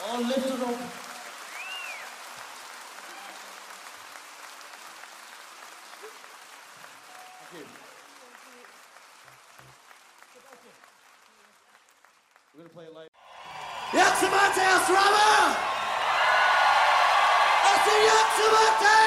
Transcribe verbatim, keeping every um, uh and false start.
All lifted up. Thank you. We're going to play it live. Yaxshi Mateus, Rama! I say Yaxshi Mateus!